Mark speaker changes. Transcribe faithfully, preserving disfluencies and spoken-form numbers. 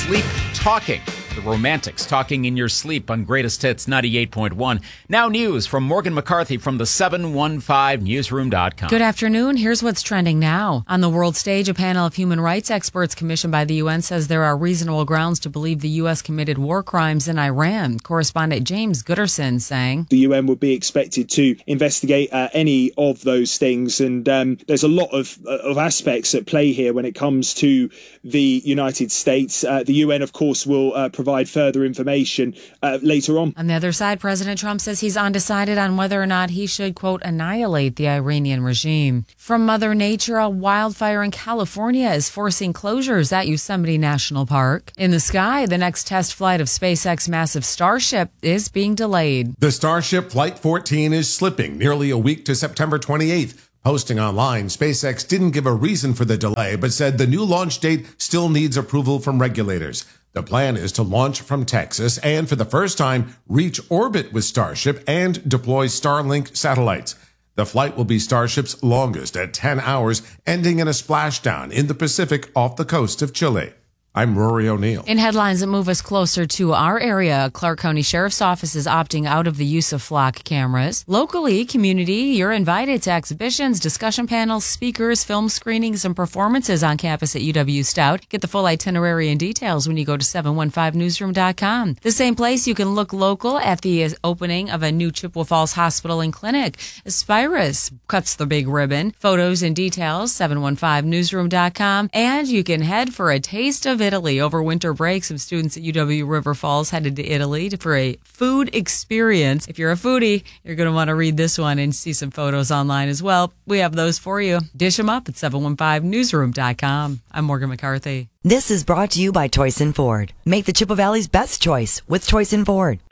Speaker 1: Sleep Talking. The Romantics talking in your sleep on Greatest Hits ninety-eight point one. Now news from Morgan McCarthy from the seven one five newsroom dot com.
Speaker 2: Good afternoon. Here's what's trending now. On the world stage, a panel of human rights experts commissioned by the U N says there are reasonable grounds to believe the U S committed war crimes in Iran. Correspondent James Gooderson saying
Speaker 3: the U N would be expected to investigate uh, any of those things. And um, there's a lot of, of aspects at play here when it comes to the United States. Uh, the U N, of course, will uh, provide provide further information uh, later on.
Speaker 2: On the other side, President Trump says he's undecided on whether or not he should, quote, annihilate the Iranian regime. From Mother Nature, a wildfire in California is forcing closures at Yosemite National Park. In the sky, the next test flight of SpaceX massive Starship is being delayed.
Speaker 4: The Starship Flight fourteen is slipping nearly a week to September twenty-eighth. Posting online, SpaceX didn't give a reason for the delay, but said the new launch date still needs approval from regulators. The plan is to launch from Texas and, for the first time, reach orbit with Starship and deploy Starlink satellites. The flight will be Starship's longest at ten hours, ending in a splashdown in the Pacific off the coast of Chile. I'm Rory O'Neill.
Speaker 2: In headlines that move us closer to our area, Clark County Sheriff's Office is opting out of the use of flock cameras. Locally, community, you're invited to exhibitions, discussion panels, speakers, film screenings, and performances on campus at U W Stout. Get the full itinerary and details when you go to seven one five newsroom dot com. The same place you can look local at the opening of a new Chippewa Falls Hospital and Clinic. Aspirus cuts the big ribbon. Photos and details, seven one five newsroom dot com. And you can head for a taste of Italy. Over winter break, some students at U W River Falls headed to Italy for a food experience. If you're a foodie, you're going to want to read this one and see some photos online as well. We have those for you. Dish them up at seven one five newsroom dot com. I'm Morgan McCarthy.
Speaker 5: This is brought to you by Toyson Ford. Make the Chippewa Valley's best choice with Toyson Ford.